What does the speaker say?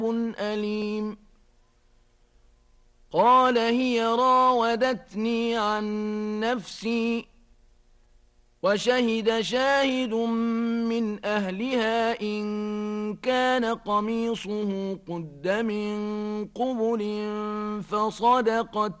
أليم. قال هي راودتني عن نفسي وشهد شاهد من أهلها إن كان قميصه قد من قبل فصدقت